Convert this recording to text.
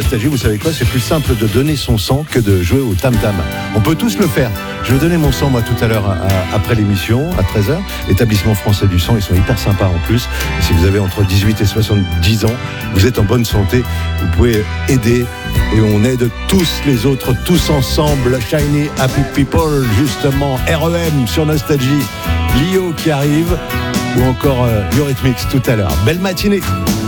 Nostalgie, vous savez quoi, c'est plus simple de donner son sang que de jouer au tam-tam. On peut tous le faire. Je vais donner mon sang, moi, tout à l'heure, après l'émission, à 13h. Établissement français du sang, ils sont hyper sympas en plus. Et si vous avez entre 18 et 70 ans, vous êtes en bonne santé, vous pouvez aider. Et on aide tous les autres, tous ensemble. Shiny Happy People, justement, REM sur Nostalgie. Lio qui arrive, ou encore Eurythmics tout à l'heure. Belle matinée.